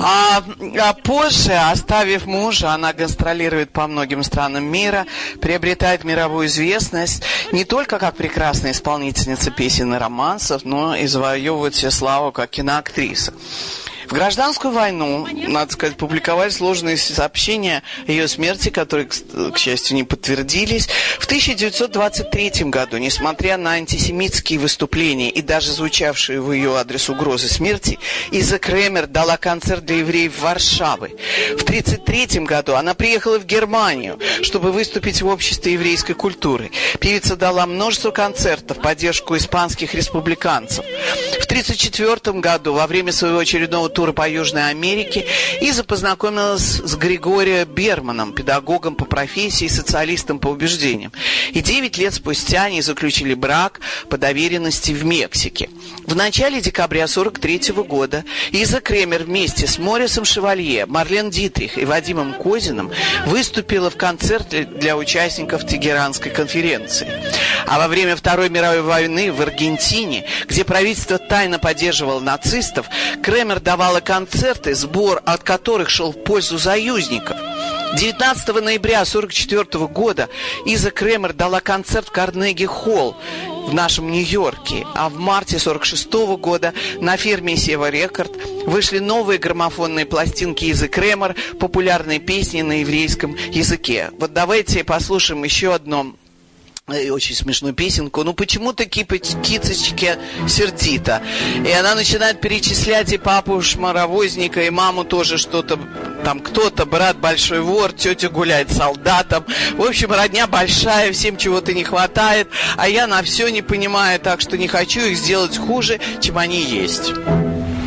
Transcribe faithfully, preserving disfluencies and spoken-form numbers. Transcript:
А, а позже, оставив мужа, она гастролирует по многим странам мира, приобретает мировую известность не только как прекрасная исполнительница песен и романсов, но и завоевывает себе славу как киноактриса. В гражданскую войну, надо сказать, публиковали сложные сообщения о ее смерти, которые, к счастью, не подтвердились. В тысяча девятьсот двадцать третьем году, несмотря на антисемитские выступления и даже звучавшие в ее адрес угрозы смерти, Иза Кремер дала концерт для евреев в Варшаве. В тридцать третьем году она приехала в Германию, чтобы выступить в обществе еврейской культуры. Певица дала множество концертов в поддержку испанских республиканцев. В тридцать четвертом году, во время своего очередного тура по Южной Америке, Иза познакомилась с Григорием Берманом, педагогом по профессии и социалистом по убеждениям. И девять лет спустя они заключили брак по доверенности в Мексике. В начале декабря сорок третьего года Иза Кремер вместе с Морисом Шевалье, Марлен Дитрих и Вадимом Козиным выступила в концерте для участников Тегеранской конференции. А во время Второй мировой войны в Аргентине, где правительство тайно поддерживало нацистов, Кремер давала концерты, сбор от которых шел в пользу союзников. девятнадцатого ноября сорок четвертого года Иза Кремер дала концерт в Карнеги-Холл в нашем Нью-Йорке, а в марте сорок шестого года на фирме Сева Рекорд вышли новые граммофонные пластинки Изы Кремер, популярные песни на еврейском языке. Вот давайте послушаем еще одно очень смешную песенку. Ну почему-то кицечке сердито. И она начинает перечислять и папу шмаровозника, и маму тоже что-то. Там кто-то, брат большой вор, тетя гуляет с солдатом. В общем, родня большая, всем чего-то не хватает. А я на все не понимаю, так что не хочу их сделать хуже, чем они есть.